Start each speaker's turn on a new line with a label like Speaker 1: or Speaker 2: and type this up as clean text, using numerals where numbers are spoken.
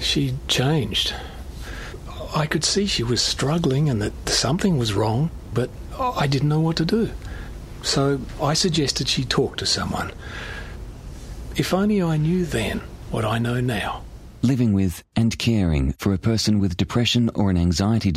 Speaker 1: She'd changed. I could see she was struggling and that something was wrong, but I didn't know what to do. So I suggested she talk to someone. If only I knew then what I know now.
Speaker 2: Living with and caring for a person with depression or an anxiety